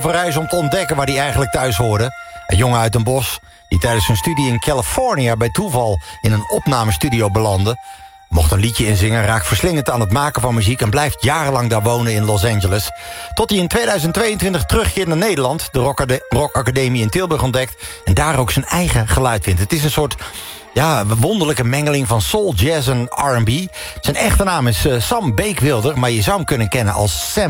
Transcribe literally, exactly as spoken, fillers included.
verreizen om te ontdekken waar hij eigenlijk thuis hoorde. Een jongen uit een bos die tijdens zijn studie in California bij toeval in een opnamestudio belandde. Mocht een liedje inzingen, raakt verslingend aan het maken van muziek en blijft jarenlang daar wonen in Los Angeles. Tot hij in tweeduizend tweeëntwintig terugkeert naar Nederland, de Rock, Rock Academie in Tilburg ontdekt en daar ook zijn eigen geluid vindt. Het is een soort ja, wonderlijke mengeling van soul, jazz en R en B. Zijn echte naam is uh, Sam Beekwilder, maar je zou hem kunnen kennen als Sam